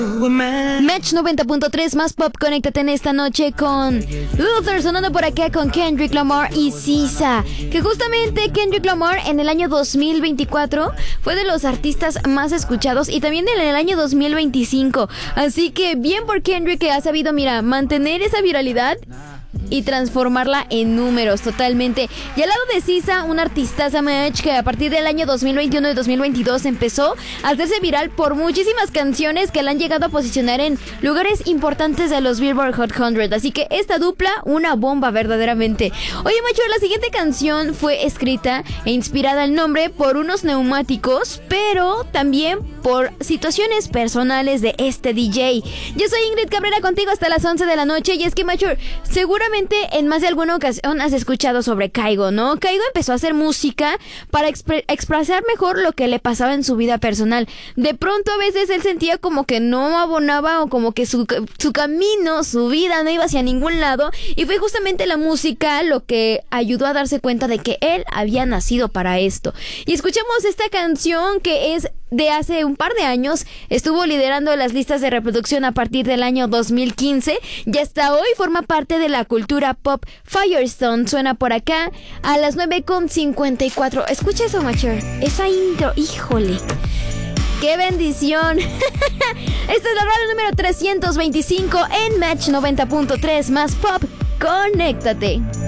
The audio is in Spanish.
Match 90.3 más pop, conéctate en esta noche con Luther sonando por acá con Kendrick Lamar y SZA. Que justamente Kendrick Lamar en el año 2024 fue de los artistas más escuchados y también en el año 2025. Así que bien por Kendrick, que ha sabido, mira, mantener esa viralidad y transformarla en números totalmente. Y al lado de SZA, una artistaza Match que a partir del año 2021 y 2022 empezó a hacerse viral por muchísimas canciones que la han llegado a posicionar en lugares importantes de los Billboard Hot 100. Así que esta dupla, una bomba verdaderamente. Oye, Macho, la siguiente canción fue escrita e inspirada el nombre por unos neumáticos, pero también por situaciones personales de este DJ. Yo soy Ingrid Cabrera, contigo hasta las 11 de la noche. Y es que, Macho, seguramente en más de alguna ocasión has escuchado sobre Kygo, ¿no? Kygo empezó a hacer música para expresar mejor lo que le pasaba en su vida personal. De pronto a veces él sentía como que no abonaba o como que su camino, su vida no iba hacia ningún lado, y fue justamente la música lo que ayudó a darse cuenta de que él había nacido para esto. Y escuchamos esta canción que es de hace un par de años, estuvo liderando las listas de reproducción a partir del año 2015 y hasta hoy forma parte de la cultura pop. Firestone suena por acá a las 9:54. Escucha eso, Macher, esa intro, híjole, ¡qué bendición! Esta es la radio número 325 en Match 90.3 más pop. Conéctate.